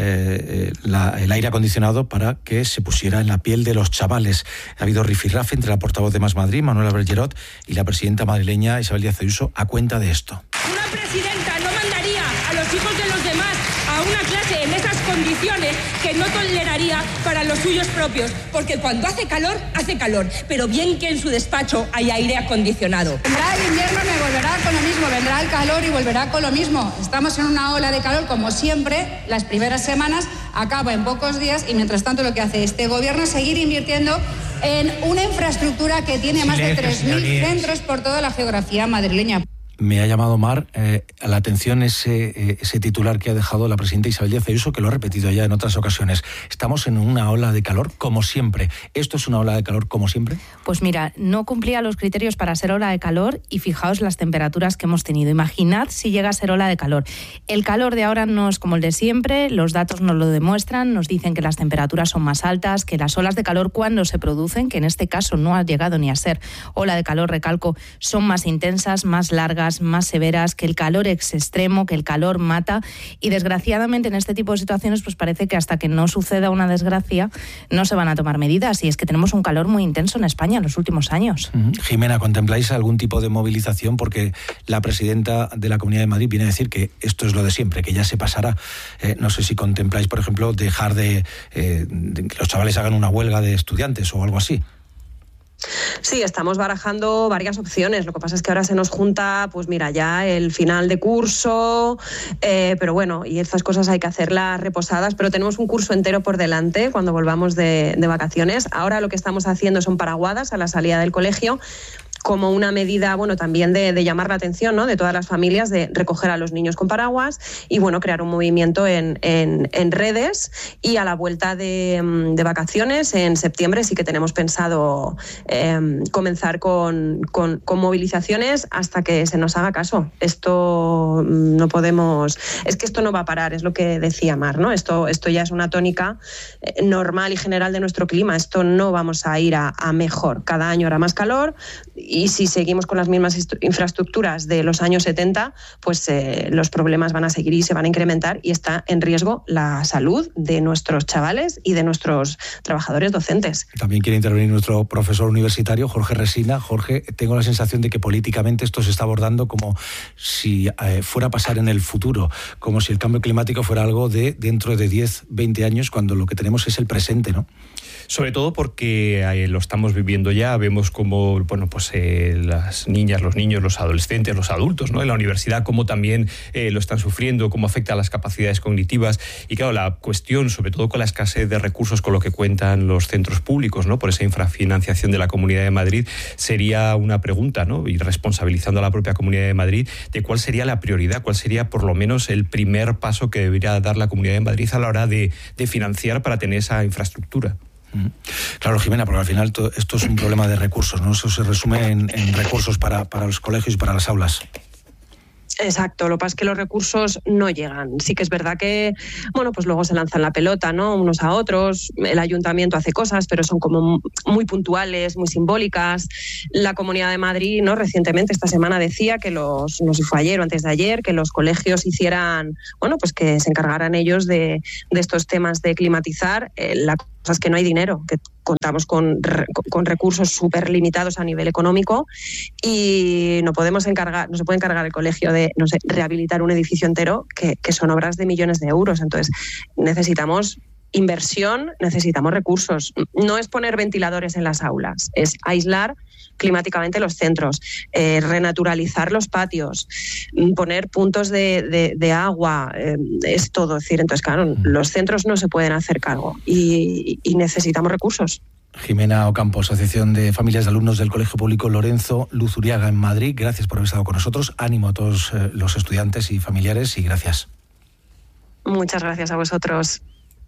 eh, la, el aire acondicionado para que se pusiera en la piel de los chavales. Ha habido rifirrafe entre la portavoz de Más Madrid, Manuela Bergerot, y la presidenta madrileña Isabel Díaz Ayuso a cuenta de esto. Una presidenta no mandaría a los hijos de los demás a una clase en esas condiciones que no toleraría para los suyos propios, porque cuando hace calor, hace calor, pero bien que en su despacho hay aire acondicionado. Vendrá el invierno y me volverá con lo mismo, vendrá el calor y volverá con lo mismo. Estamos en una ola de calor, como siempre, las primeras semanas, acaba en pocos días, y mientras tanto lo que hace este gobierno es seguir invirtiendo en una infraestructura que tiene más de tres mil centros por toda la geografía madrileña. Me ha llamado, Mar, eh, a la atención ese, eh, ese titular que ha dejado la presidenta Isabel Díaz Ayuso, que lo ha repetido ya en otras ocasiones. Estamos en una ola de calor como siempre. ¿Esto es una ola de calor como siempre? Pues mira, no cumplía los criterios para ser ola de calor, y fijaos las temperaturas que hemos tenido. Imaginad si llega a ser ola de calor. El calor de ahora no es como el de siempre, los datos nos lo demuestran, nos dicen que las temperaturas son más altas, que las olas de calor cuando se producen, que en este caso no ha llegado ni a ser ola de calor, recalco, son más intensas, más largas, más severas, que el calor es extremo, que el calor mata, y desgraciadamente en este tipo de situaciones pues parece que hasta que no suceda una desgracia no se van a tomar medidas, y es que tenemos un calor muy intenso en España en los últimos años. Uh-huh. Jimena, ¿contempláis algún tipo de movilización? Porque la presidenta de la Comunidad de Madrid viene a decir que esto es lo de siempre, que ya se pasará. Eh, no sé si contempláis, por ejemplo, dejar de, eh, de que los chavales hagan una huelga de estudiantes o algo así. Sí, estamos barajando varias opciones. Lo que pasa es que ahora se nos junta, pues mira, ya el final de curso, eh, pero bueno, y estas cosas hay que hacerlas reposadas, pero tenemos un curso entero por delante cuando volvamos de, de vacaciones. Ahora lo que estamos haciendo son paraguadas a la salida del colegio, como una medida, bueno, también de, de llamar la atención, ¿no?, de todas las familias, de recoger a los niños con paraguas y, bueno, crear un movimiento en, en, en redes. Y a la vuelta de, de vacaciones, en septiembre, sí que tenemos pensado eh, comenzar con, con, con movilizaciones hasta que se nos haga caso. Esto no podemos... Es que esto no va a parar, es lo que decía Mar, ¿no? Esto, esto ya es una tónica eh, normal y general de nuestro clima. Esto no vamos a ir a, a mejor. Cada año hará más calor, y si seguimos con las mismas infraestructuras de los años setenta, pues eh, los problemas van a seguir y se van a incrementar, y está en riesgo la salud de nuestros chavales y de nuestros trabajadores docentes. También quiere intervenir nuestro profesor universitario, Jorge Resina. Jorge, tengo la sensación de que políticamente esto se está abordando como si eh, fuera a pasar en el futuro, como si el cambio climático fuera algo de dentro de diez, veinte años, cuando lo que tenemos es el presente, ¿no? Sobre todo porque eh, lo estamos viviendo ya, vemos como, bueno, pues eh, las niñas, los niños, los adolescentes, los adultos, ¿no? En la universidad, cómo también eh, lo están sufriendo, cómo afecta a las capacidades cognitivas. Y claro, la cuestión, sobre todo con la escasez de recursos con lo que cuentan los centros públicos, ¿no? Por esa infrafinanciación de la Comunidad de Madrid, sería una pregunta, ¿no? Y responsabilizando a la propia Comunidad de Madrid de cuál sería la prioridad, cuál sería por lo menos el primer paso que debería dar la Comunidad de Madrid a la hora de, de financiar para tener esa infraestructura. Claro, Jimena, porque al final todo esto es un problema de recursos, ¿no? Eso se resume en, en recursos para, para los colegios y para las aulas. Exacto, lo que pasa es que los recursos no llegan. Sí que es verdad que, bueno, pues luego se lanzan la pelota, ¿no? Unos a otros, el ayuntamiento hace cosas, pero son como muy puntuales, muy simbólicas. La Comunidad de Madrid, ¿no? Recientemente, esta semana, decía que los, no sé si fue ayer o antes de ayer, que los colegios hicieran, bueno, pues que se encargaran ellos de, de estos temas de climatizar. Eh, la cosa es que no hay dinero, que contamos con, con recursos súper limitados a nivel económico y no podemos encargar, no se puede encargar el colegio de, no sé, rehabilitar un edificio entero, que, que son obras de millones de euros. Entonces necesitamos inversión, necesitamos recursos. No es poner ventiladores en las aulas, es aislar climáticamente los centros, eh, renaturalizar los patios, poner puntos de, de, de agua, eh, es todo. Es decir, entonces, claro, los centros no se pueden hacer cargo y, y necesitamos recursos. Jimena Ocampo, Asociación de Familias de Alumnos del Colegio Público Lorenzo Luzuriaga en Madrid, gracias por haber estado con nosotros. Ánimo a todos eh, los estudiantes y familiares y gracias. Muchas gracias a vosotros.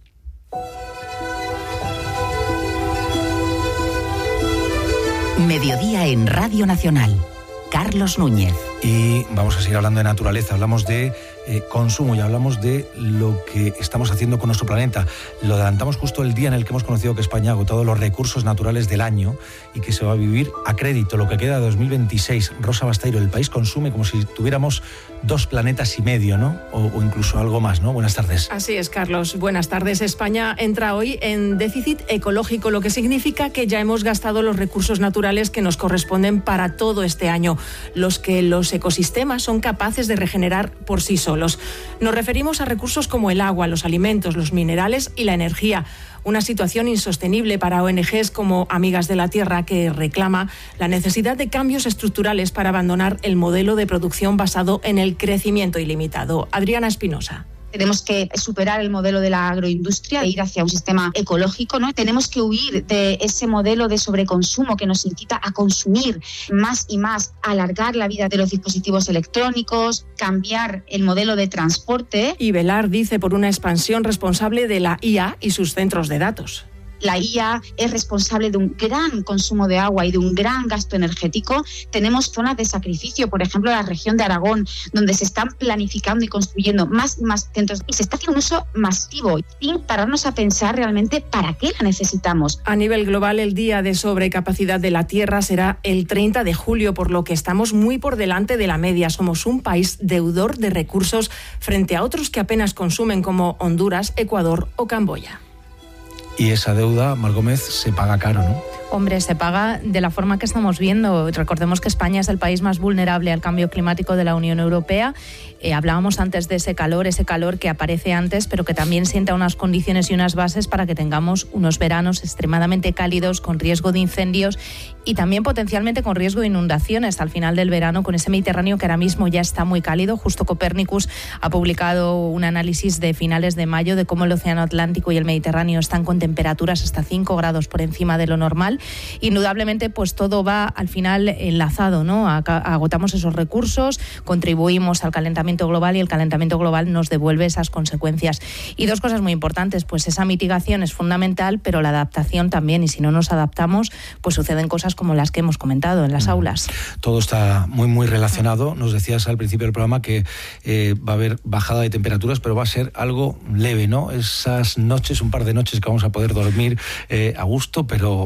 Mediodía en Radio Nacional. Carlos Núñez. Y vamos a seguir hablando de naturaleza. Hablamos de eh, consumo y hablamos de lo que estamos haciendo con nuestro planeta. Lo adelantamos justo el día en el que hemos conocido que España ha agotado los recursos naturales del año y que se va a vivir a crédito lo que queda de dos mil veintiséis. Rosa Basteiro, el país consume como si tuviéramos dos planetas y medio, ¿no? O, o incluso algo más, ¿no? Buenas tardes. Así es, Carlos. Buenas tardes. España entra hoy en déficit ecológico, lo que significa que ya hemos gastado los recursos naturales que nos corresponden para todo este año, los que los ecosistemas son capaces de regenerar por sí solos. Nos referimos a recursos como el agua, los alimentos, los minerales y la energía. Una situación insostenible para O N Ges como Amigas de la Tierra, que reclama la necesidad de cambios estructurales para abandonar el modelo de producción basado en el crecimiento ilimitado. Adriana Espinosa. Tenemos que superar el modelo de la agroindustria e ir hacia un sistema ecológico, ¿no? Tenemos que huir de ese modelo de sobreconsumo que nos incita a consumir más y más, alargar la vida de los dispositivos electrónicos, cambiar el modelo de transporte. Y velar, dice, por una expansión responsable de la I A y sus centros de datos. La I A es responsable de un gran consumo de agua y de un gran gasto energético. Tenemos zonas de sacrificio, por ejemplo, la región de Aragón, donde se están planificando y construyendo más y más centros y se está haciendo un uso masivo, sin pararnos a pensar realmente para qué la necesitamos. A nivel global, el día de sobrecapacidad de la Tierra será el treinta de julio, por lo que estamos muy por delante de la media. Somos un país deudor de recursos frente a otros que apenas consumen, como Honduras, Ecuador o Camboya. Y esa deuda, Mar Gómez, se paga caro, ¿no? Hombre, se paga de la forma que estamos viendo. Recordemos que España es el país más vulnerable al cambio climático de la Unión Europea. Eh, hablábamos antes de ese calor, ese calor que aparece antes, pero que también sienta unas condiciones y unas bases para que tengamos unos veranos extremadamente cálidos, con riesgo de incendios y también potencialmente con riesgo de inundaciones al final del verano, con ese Mediterráneo que ahora mismo ya está muy cálido. Justo Copernicus ha publicado un análisis de finales de mayo de cómo el Océano Atlántico y el Mediterráneo están con temperaturas hasta cinco grados por encima de lo normal. Indudablemente, pues todo va al final enlazado, ¿no? Agotamos esos recursos, contribuimos al calentamiento global y el calentamiento global nos devuelve esas consecuencias. Y dos cosas muy importantes, pues esa mitigación es fundamental, pero la adaptación también, y si no nos adaptamos, pues suceden cosas como las que hemos comentado en las mm. aulas. Todo está muy, muy relacionado. Nos decías al principio del programa que eh, va a haber bajada de temperaturas, pero va a ser algo leve, ¿no? Esas noches, un par de noches que vamos a poder dormir eh, a gusto, pero, pero bien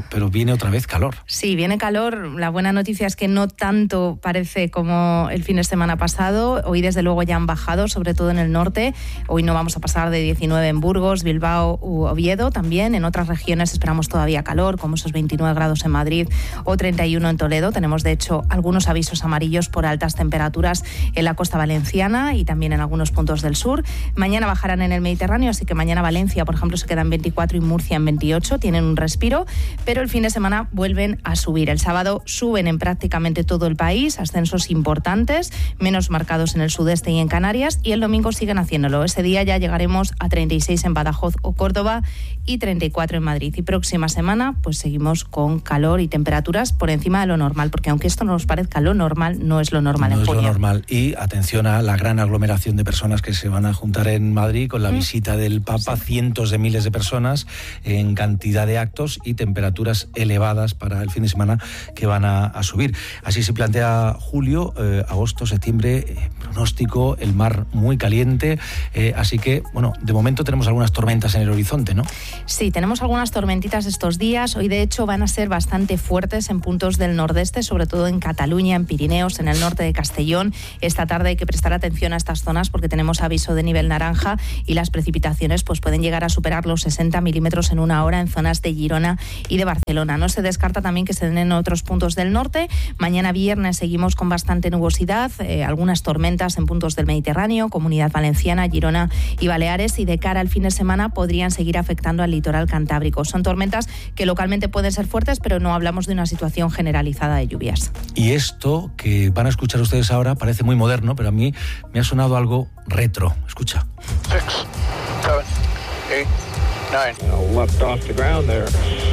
viene otra vez calor. Sí, viene calor. La buena noticia es que no tanto parece como el fin de semana pasado. Hoy desde luego ya han bajado, sobre todo en el norte. Hoy no vamos a pasar de diecinueve en Burgos, Bilbao u Oviedo. También en otras regiones esperamos todavía calor, como esos veintinueve grados en Madrid o treinta y uno en Toledo. Tenemos de hecho algunos avisos amarillos por altas temperaturas en la costa valenciana y también en algunos puntos del sur. Mañana bajarán en el Mediterráneo, así que mañana Valencia, por ejemplo, se queda en veinticuatro y Murcia en veintiocho. Tienen un respiro, pero el fin de semana vuelven a subir. El sábado suben en prácticamente todo el país, ascensos importantes, menos marcados en el sudeste y en Canarias, y el domingo siguen haciéndolo. Ese día ya llegaremos a treinta y seis en Badajoz o Córdoba y treinta y cuatro en Madrid. Y próxima semana pues seguimos con calor y temperaturas por encima de lo normal, porque aunque esto nos parezca lo normal, no es lo normal no en junio. No es lo normal. Y atención a la gran aglomeración de personas que se van a juntar en Madrid con la mm. visita del Papa, sí. cientos de miles de personas en cantidad de actos y temperaturas elevadas para el fin de semana que van a, a subir. Así se plantea julio, eh, agosto, septiembre, eh, pronóstico, el mar muy caliente, eh, así que, bueno, de momento tenemos algunas tormentas en el horizonte, ¿no? Sí, tenemos algunas tormentitas estos días. Hoy, de hecho, van a ser bastante fuertes en puntos del nordeste, sobre todo en Cataluña, en Pirineos, en el norte de Castellón. Esta tarde hay que prestar atención a estas zonas porque tenemos aviso de nivel naranja y las precipitaciones pues pueden llegar a superar los sesenta milímetros en una hora en zonas de Girona y de Barcelona. No se descarta también que se den en otros puntos del norte. Mañana viernes seguimos con bastante nubosidad, eh, algunas tormentas en puntos del Mediterráneo, Comunidad Valenciana, Girona y Baleares, y de cara al fin de semana podrían seguir afectando al litoral cantábrico. Son tormentas que localmente pueden ser fuertes, pero no hablamos de una situación generalizada de lluvias. Y esto que van a escuchar ustedes ahora parece muy moderno, pero a mí me ha sonado algo retro. Escucha. Six, seven, eight, nine. Left off the ground there.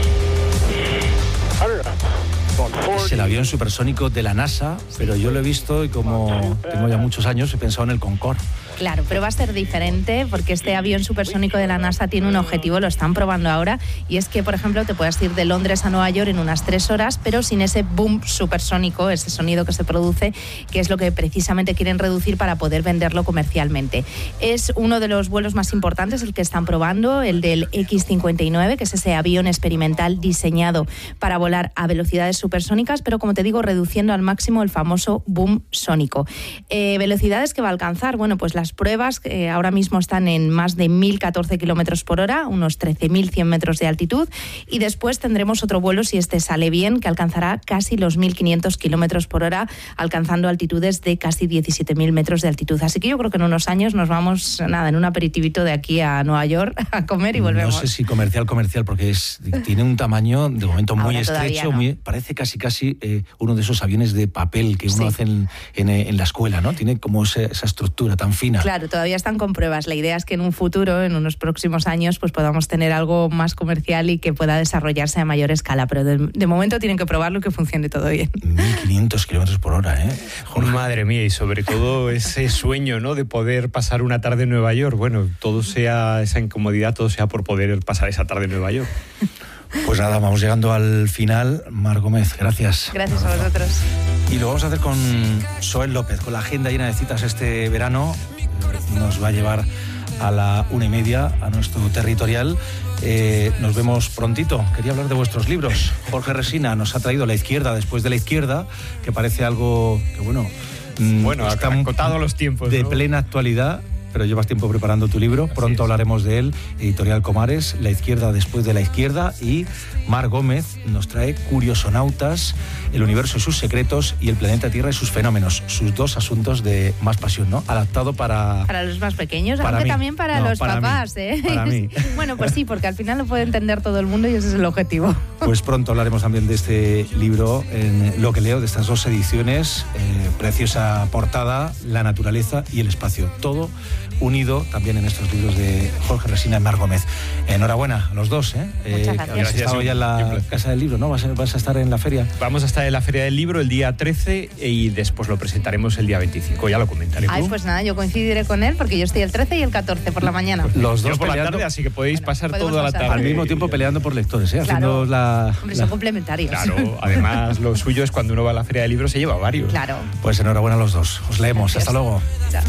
Es el avión supersónico de la NASA, pero yo lo he visto y como tengo ya muchos años he pensado en el Concorde. Claro, pero va a ser diferente porque este avión supersónico de la NASA tiene un objetivo, lo están probando ahora, y es que, por ejemplo, te puedas ir de Londres a Nueva York en unas tres horas, pero sin ese boom supersónico, ese sonido que se produce, que es lo que precisamente quieren reducir para poder venderlo comercialmente. Es uno de los vuelos más importantes el que están probando, el del equis cincuenta y nueve, que es ese avión experimental diseñado para volar a velocidades supersónicas, pero como te digo, reduciendo al máximo el famoso boom sónico. Eh, ¿Velocidades que va a alcanzar? Bueno, pues las pruebas eh, ahora mismo están en más de mil catorce kilómetros por hora, unos trece mil cien metros de altitud, y después tendremos otro vuelo, si este sale bien, que alcanzará casi los mil quinientos kilómetros por hora, alcanzando altitudes de casi diecisiete mil metros de altitud. Así que yo creo que en unos años nos vamos, nada, en un aperitivito de aquí a Nueva York a comer y volvemos. No sé si comercial, comercial, porque es, tiene un tamaño de momento muy ahora estrecho, no. muy, parece casi casi eh, uno de esos aviones de papel que uno sí. hace en, en, en la escuela, ¿no? Tiene como esa, esa estructura tan fina. Claro, todavía están con pruebas. La idea es que en un futuro, en unos próximos años, pues podamos tener algo más comercial y que pueda desarrollarse a mayor escala. Pero de, de momento tienen que probarlo y que funcione todo bien. mil quinientos kilómetros por hora, ¿eh? Joder. Madre mía, y sobre todo ese sueño, ¿no?, de poder pasar una tarde en Nueva York. Bueno, todo sea esa incomodidad, todo sea por poder pasar esa tarde en Nueva York. Pues nada, vamos llegando al final. Mar Gómez, gracias. Gracias a vosotros. Y lo vamos a hacer con Soel López, con la agenda llena de citas este verano. Nos va a llevar a la una y media a nuestro territorial. Eh, nos vemos prontito. Quería hablar de vuestros libros. Jorge Resina nos ha traído La Izquierda después de la izquierda, que parece algo que, bueno... Bueno, ha acotado los tiempos, de ¿no? plena actualidad. Pero llevas tiempo preparando tu libro, Así pronto es. hablaremos de él. Editorial Comares, La Izquierda después de la izquierda, y Mar Gómez nos trae Curiosonautas, el universo y sus secretos y el planeta Tierra y sus fenómenos, sus dos asuntos de más pasión, ¿no? Adaptado para... Para los más pequeños, para aunque mí. también para No, los para papás, mí. ¿eh? Para mí. Bueno, pues sí, porque al final lo puede entender todo el mundo y ese es el objetivo. Pues pronto hablaremos también de este libro en Lo que leo, de estas dos ediciones, eh, preciosa portada, la naturaleza y el espacio, todo unido también en estos libros de Jorge Resina y Mar Gómez. Enhorabuena a los dos, ¿eh? Muchas eh, gracias. Habéis estado ya en la Casa del Libro, ¿no? ¿Vas a, vas a estar en la feria? Vamos a estar en la Feria del Libro el día trece y después lo presentaremos el día veinticinco, ya lo comentaré. Ay, pues nada, yo coincidiré con él porque yo estoy el trece y el catorce por la mañana. Los dos yo por peleando, la tarde, así que podéis bueno, pasar toda la pasar. tarde. al mismo tiempo peleando por lectores, ¿eh? Claro. Haciendo la... Hombre, la... son complementarios. Claro, además lo suyo es cuando uno va a la Feria del Libro se lleva varios. Claro. Pues enhorabuena a los dos. Os leemos. Gracias. Hasta luego. Chao.